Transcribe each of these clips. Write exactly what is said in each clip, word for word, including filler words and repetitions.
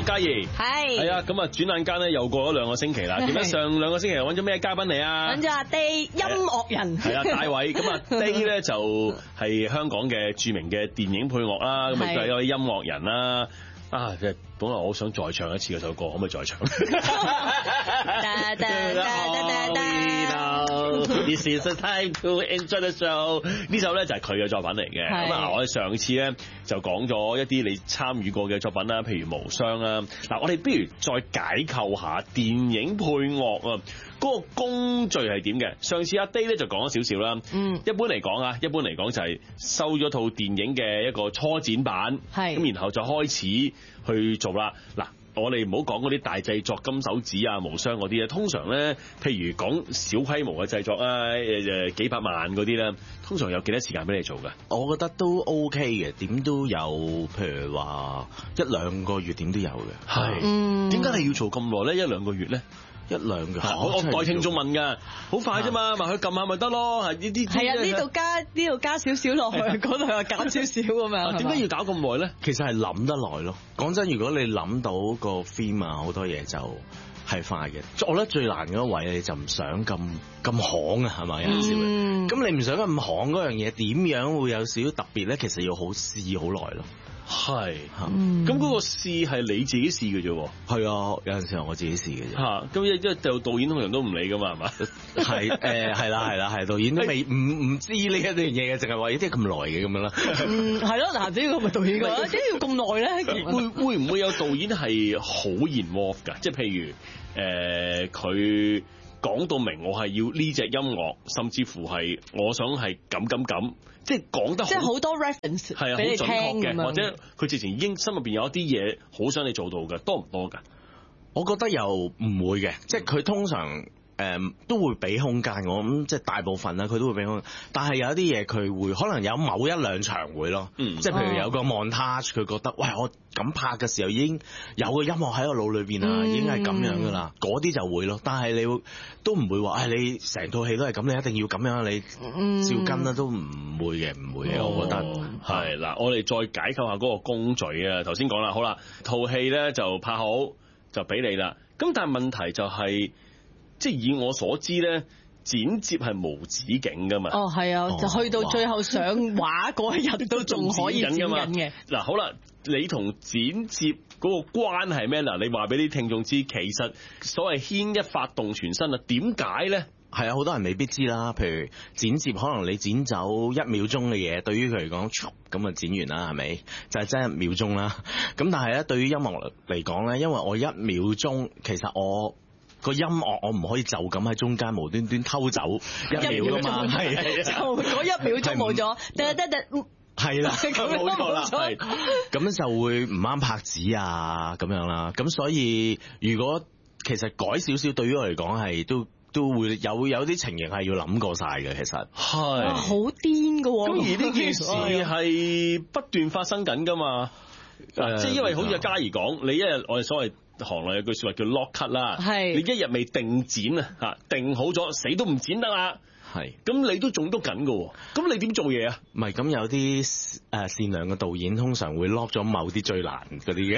嘉怡， 係係啊，咁啊，轉眼間咧又過咗兩個星期啦。點解上兩個星期揾咗咩嘉賓嚟啊？ 揾咗阿 Day 音樂人， 係啊，大偉。咁啊 Day 咧就係香港嘅著名嘅電影配樂啦，咁亦都係一位音樂人啦。啊，其實本來我好想再唱一次嗰首歌，可唔可以再唱？This is the time to enjoy the show。呢首咧就係佢嘅作品嚟嘅。咁啊，我哋上次咧就講咗一啲你參與過嘅作品啦，譬如無雙啦。嗱，我哋不如再解構下電影配樂啊，嗰個工序係點嘅？上次阿 Day 咧就講咗少少啦。嗯，一般嚟講啊，一般嚟講就係收咗套電影嘅一個初剪版，係咁，然後就開始去做啦。嗱，我哋唔好講嗰啲大製作金手指啊、無雙嗰啲啊，通常咧，譬如講小規模嘅製作啊，誒誒幾百萬嗰啲咧，通常有幾多時間俾你做㗎？ 我覺得都 OK 嘅，點都有，譬如話一兩個月點都有嘅。 係，嗯，點解你要做咁耐咧？一兩個月咧？一兩個，我我代聽眾問㗎，好快啫嘛，咪去撳下咪得咯，係呢啲。 係啊，呢度加呢度加少少落去，嗰度又減少少咁樣。 點解要搞咁耐咧？ 其實係諗得耐咯。講真，如果你諗到個 theme 啊，好多嘢就係快嘅。我覺得最難嗰位你就唔想咁咁行啊，係咪有陣時？咁你唔想咁行嗰樣嘢，點樣會有少少特別咧？其實要好試好耐咯。 係，咁嗰個試係你自己試嘅啫喎。 係啊，有陣時候我自己試嘅啫。 嚇，咁一一導導演通常都唔理噶嘛，係嘛？ 係誒，係啦係啦係，導演都未唔唔知呢一樣嘢嘅，淨係話呢啲咁耐嘅咁樣啦。 嗯，係咯，嗱，點解咪導演㗎？點解要咁耐咧？ 會會唔會有導演係好 involve 㗎？即係譬如誒，佢講到明我係要呢隻音樂，甚至乎係我想係咁咁咁。即係講得好， 即係好多 reference 係啊，好準確嘅，或者佢直情已經心入邊有一啲嘢好想你做到嘅，多唔多㗎？ 我覺得又唔會嘅，即係佢通常誒、嗯、都會俾空間我，咁即係大部分啦，佢都會俾空間。但係有一啲嘢佢會可能有某一兩場會咯，嗯、即係譬如有個 montage，佢覺得喂，我咁拍嘅時候已經有個音樂喺個腦裏邊啦，嗯、已經係咁樣㗎啦，嗰啲就會咯。但係你會都唔會話，唉、哎，你成套戲都係咁，你一定要咁樣，你照跟啦，都唔會嘅，唔會嘅，哦、我覺得係嗱，我哋再解構下嗰個工序啊。頭先講啦，好啦，套戲咧就拍好就俾你啦。咁但係問題就係、是，即係以我所知咧，剪接係無止境噶嘛。哦，係啊， 就去到最後上畫嗰一日都仲可以剪緊嘅。 嗱，好啦，你同剪接嗰個關係咩？嗱，你話俾啲聽眾知，其實所謂牽一發動全身啊，點解咧？ 係啊，好多人未必知啦。譬如剪接，可能你剪走一秒鐘嘅嘢，對於佢嚟講，咁啊剪完啦，係咪？就係真係一秒鐘啦。咁但係咧，對於音樂嚟講咧，因為我一秒鐘，其實我個音樂我唔可以就咁喺中間無端端偷走一秒㗎嘛，係就嗰一秒鐘冇咗，得得得。 係啦，冇錯啦，係咁就會唔啱拍子啊，咁樣啦。咁所以如果其實改少少，對於我嚟講係都。都會有有啲情形係要諗過晒嘅，其實係好癲㗎喎。 咁而呢件事係不斷發生緊㗎嘛？誒，即係因為好似阿嘉怡講，你一日我哋所謂行內有句説話叫 lock cut 啦，係你一日未定剪啊嚇，定好咗死都唔剪得啦。係，咁你都仲篤緊㗎喎，咁你點做嘢啊？ 唔係，咁有啲誒善良嘅導演通常會 lock 咗某啲最難嗰啲嘅，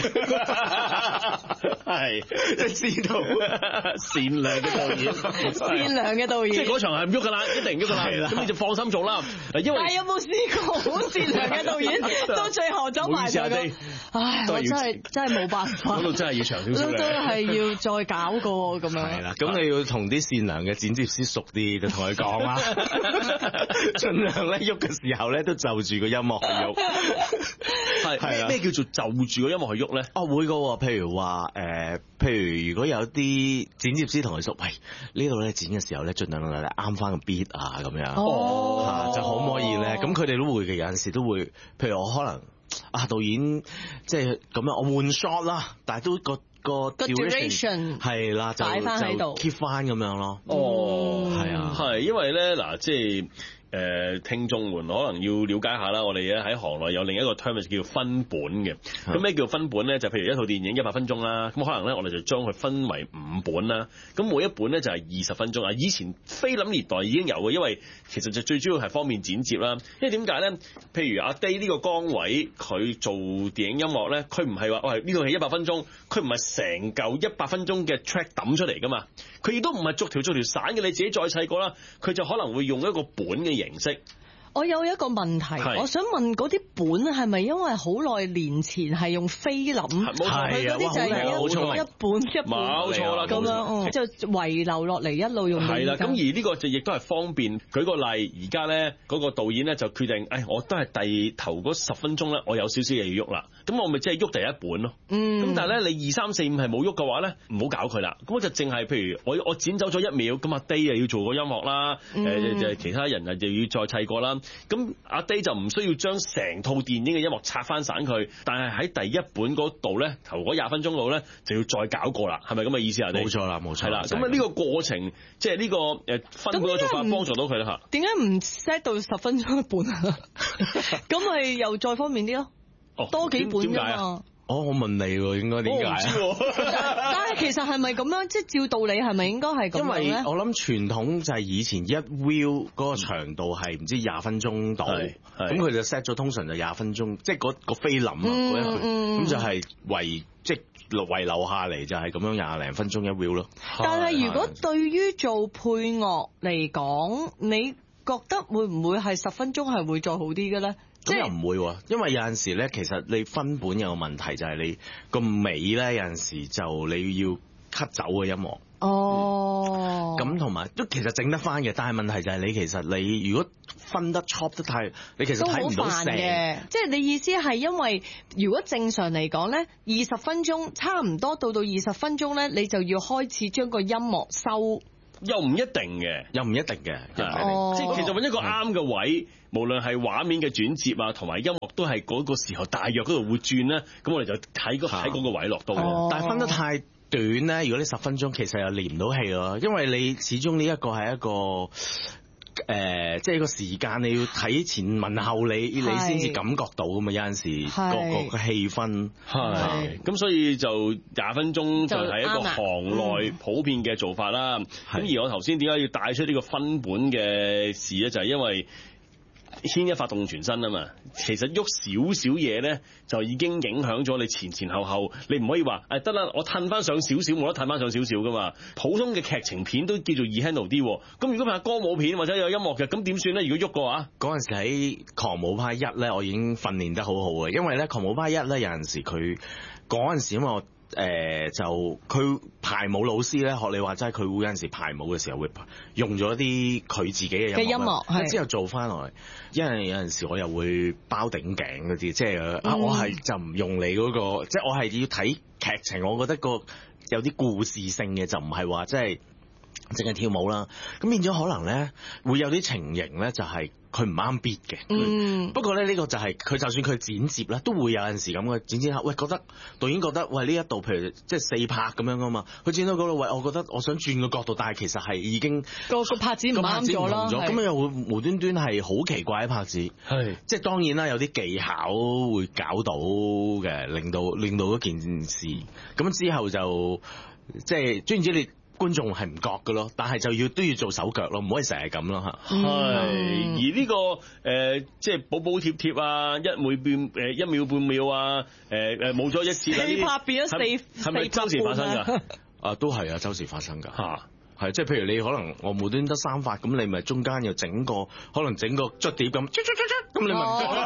係即係知道善良嘅導演， 善良嘅導演， 即係嗰場係唔喐㗎啦，一定唔喐㗎啦，咁你就放心做啦。因為但係有冇試過好善良嘅導演到最後走埋嚟咁？唉，我真係真係冇辦法， 嗰度真係要長少少嘅， 都係要再搞過咁樣。 係啦，咁你要同啲善良嘅剪接師熟啲，就同佢講。盡量咧喐嘅時候咧，都就住個音樂去喐。 係係啦，咩叫做就住個音樂去喐咧？ 哦，會噶，譬如話誒、呃，譬如如果有啲剪接師同佢說，喂，呢度咧剪嘅時候咧，盡量嚟啱翻個 beat 啊，咁樣哦、啊，就可唔可以咧？咁佢哋都會嘅，有陣時都會，譬如我可能啊，導演即係咁樣，我換 shot 啦，但係都個。個 duration 係啦，就就 keep 翻咁樣咯。 哦，係啊，係因為咧嗱，即係誒聽眾們可能要了解下啦。我哋咧喺行內有另一個 term 叫分本嘅。咁咩叫分本咧？就譬如一套電影一百分鐘啦，咁可能咧我哋就將佢分為五本啦。咁每一本咧就係二十分鐘啊。以前菲林年代已經有嘅，因為其實就最主要係方便剪接啦。因為點解咧？譬如阿 Day 呢個崗位，佢做電影音樂咧，佢唔係話喂呢套戲一百分鐘，佢唔係成嚿一百分鐘嘅 track 抌出嚟噶嘛。佢亦都唔係逐條逐條散嘅，你自己再砌過啦。佢就可能會用一個本嘅形式。 我有一個問題，我想問嗰啲本係咪因為好耐年前係用菲林？佢嗰啲就係一一本一本冇錯啦， 咁樣就遺留落嚟一路用。 係啦，咁而呢個就亦都係方便。舉個例，而家咧嗰個導演咧就決定，誒，我都係第頭嗰十分鐘咧，我有少少嘢要喐啦。咁我咪即係喐第一本咯。嗯。咁但係咧，你二三四五係冇喐嘅話咧，唔好搞佢啦。咁我就淨係譬如我我剪走咗一秒，咁阿 Day 又要做個音樂啦，誒就係其他人啊又要再砌過啦。咁阿 Day 就唔需要將成套電影嘅音樂拆翻散佢，但係喺第一本嗰度咧，頭嗰廿分鐘度咧就要再搞過啦，係咪咁嘅意思啊？ 冇錯啦，冇錯。係啦， 咁啊呢個過程，即係呢個誒分本嘅做法幫助到佢啦嚇。點解唔 set 到十分鐘一本啊？咁咪又再方便啲咯，哦、多幾本㗎嘛。 哦，我問你喎，應該點解？ 我唔知但係其實係咪咁樣？即係照道理係咪應該係咁樣咧？ 因為我諗傳統就係以前一 reel 嗰個長度係唔知廿分鐘度，咁佢就 set 咗通常就廿分鐘，即係嗰個菲林啊嗰一段，咁就係遺即係遺留下嚟就係咁樣廿零分鐘一 reel 咯。 但係如果對於做配樂嚟講，你覺得會唔會係十分鐘係會再好啲嘅咧？ 咁又唔會喎，因為有陣時咧，其實你分本有個問題就係你個尾咧，有陣時就你要 cut 走嘅音樂。 哦。 咁同埋都其實整得翻嘅，但係問題就係你其實你如果分得 chop 得太，你其實睇唔到成嘅。 即係你意思係因為如果正常嚟講咧，二十分鐘差唔多到到二十分鐘咧，你就要開始將個音樂收。 又唔一定嘅， 又唔一定嘅，即係、 哦、其實揾一個啱嘅位，無論係畫面嘅轉接啊，同埋音樂都係嗰個時候大約嗰度會轉咧，咁我哋就睇個喺嗰個位落到。 哦、 但係分得太短咧，如果你十分鐘，其實又連唔到氣咯，因為你始終呢一個係一個。誒、呃，即係個時間你要睇前文後理，你先至感覺到㗎嘛。有陣時個個個氣氛係，咁所以就廿分鐘就係一個行內普遍嘅做法啦。咁、嗯、而我頭先點解要帶出呢個分本嘅事咧？就係、是、因為牽一發動全身啊嘛，其實喐少少嘢咧，就已經影響咗你前前後後。你唔可以話誒得啦，我褪翻上少少，冇得褪翻上少少噶嘛。普通嘅劇情片都叫做易 handle 啲。咁如果拍歌舞片或者有音樂嘅，咁點算咧？如果喐嘅話， 嗰陣時喺狂舞派一咧，我已經訓練得好好嘅，因為咧狂舞派一咧有陣時佢嗰陣時因為我。誒、呃、就佢排舞老師咧，學你話齋，佢會有陣時排舞嘅時候會用咗啲佢自己嘅音樂， 音樂之後做翻落嚟。因為有陣時我又會包頂頸嗰啲，即係、嗯、啊，我係就唔用你嗰、嗰個，即係我係要睇劇情，我覺得個有啲故事性嘅，就唔係話即係淨係跳舞啦。咁變咗可能咧會有啲情形咧，就係、是。佢唔啱 beat 嘅，嗯、不過咧呢、呢個就係、是、佢就算佢剪接咧，都會有陣時咁嘅剪剪下，喂覺得導演覺得喂呢一度譬如即係四拍咁樣噶嘛，佢剪到嗰度喂，我覺得我想轉個角度，但係其實係已經個個拍子唔啱咗啦， 咁又會無端端係好奇怪嘅拍子，係即係當然啦，有啲技巧會搞到嘅，令到令到嗰件事咁之後就即係知唔知你？觀眾係唔覺嘅咯，但係就要都要做手腳咯，唔可以成日咁咯嚇。係、 嗯，而呢、呢個誒、呃、即係補補貼貼啊，一每變誒一秒半秒啊，誒誒冇咗一次啦， 四拍變咗四，係咪周時發生㗎？ 啊，都係啊，周時發生㗎嚇。 係即係譬如你可能我無端得三發，咁你咪中間又整個可能整個捽碟咁，咁你咪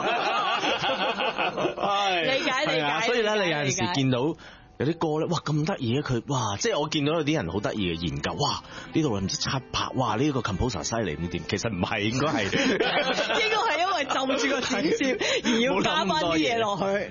係理解理解。 所以咧，你有陣時見到。有啲歌咧，哇咁得意啊！佢哇，即係我見到有啲人好得意嘅研究，哇呢度唔知七拍，哇呢、呢個 composer 犀利唔知點，其實唔係，應該係應該係因為就住個剪接而要加翻啲嘢落去。